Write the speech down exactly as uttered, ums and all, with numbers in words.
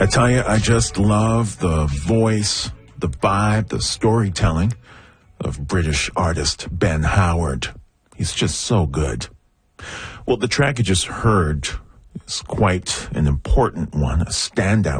I tell you, I just love the voice, the vibe, the storytelling of British artist Ben Howard. He's just so good. Well, the track you just heard is quite an important one, a standout